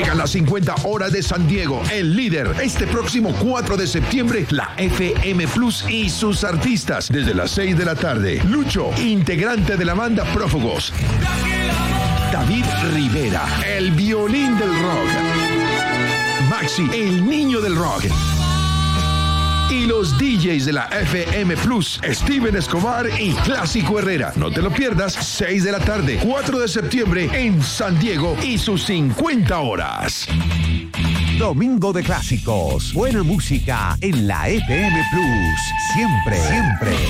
Llegan las 50 horas de San Diego, el líder. Este próximo 4 de septiembre, la FM Plus y sus artistas. Desde las 6 de la tarde. Lucho, integrante de la banda Prófugos. David Rivera, el violín del rock. Maxi, el niño del rock. Y los DJs de la FM Plus, Steven Escobar y Clásico Herrera. No te lo pierdas, 6 de la tarde, 4 de septiembre en San Diego y sus 50 horas. Domingo de clásicos. Buena música en la FM Plus. Siempre, siempre.